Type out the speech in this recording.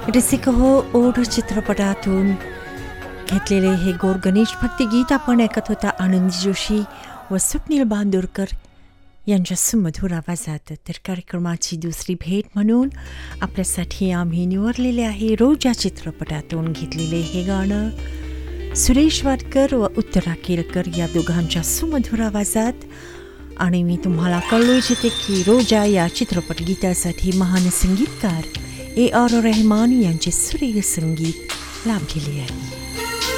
रसिक हो, ओढ चित्रपटातून घेतलेले हे गोर गणेश भक्तिगीत आपण ऐकत होता. आनंदी जोशी व स्वप्नील बांदोरकर यांच्या सुमधुर आवाजात. तर कार्यक्रमाची दुसरी भेट म्हणून आपल्यासाठी आम्ही निवडलेले आहे रोजा चित्रपटातून घेतलेले हे गाणं. सुरेश वाडकर व उत्तरा केळकर या दोघांच्या सुमधुर आवाजात. आणि मी तुम्हाला कळवू इच्छिते की रोजा या चित्रपट गीतासाठी महान संगीतकार AR रहमान यांचे सुरेल संगीत लाभलेले आहे.